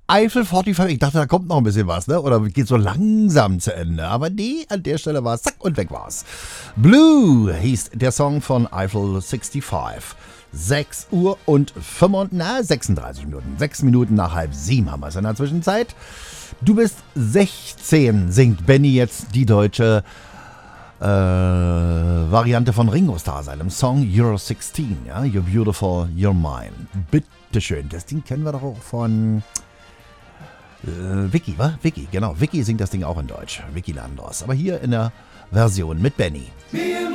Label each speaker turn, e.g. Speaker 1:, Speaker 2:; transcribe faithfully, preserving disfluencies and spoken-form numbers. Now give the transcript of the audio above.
Speaker 1: Eiffel fünfundvierzig, ich dachte, da kommt noch ein bisschen was, ne? Oder geht so langsam zu Ende. Aber nee, an der Stelle war es, zack, und weg war's. Blue hieß der Song von Eiffel fünfundsechzig. sechs Uhr und fünfunddreißig, na, sechsunddreißig Minuten. sechs Minuten nach halb sieben haben wir es in der Zwischenzeit. Du bist sechzehn, singt Benny jetzt die deutsche äh, Variante von Ringo Starr, seinem Song You're sixteen, ja? You're beautiful, you're mine. Bitteschön, das Ding kennen wir doch auch von äh, Vicky, wa? Vicky, genau. Vicky singt das Ding auch in Deutsch. Vicky Landers. Aber hier in der Version mit Benny.